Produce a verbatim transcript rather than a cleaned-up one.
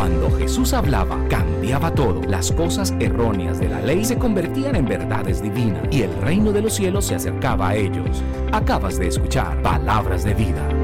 Cuando Jesús hablaba, cambiaba todo. Las cosas erróneas de la ley se convertían en verdades divinas y el reino de los cielos se acercaba a ellos. Acabas de escuchar Palabras de Vida.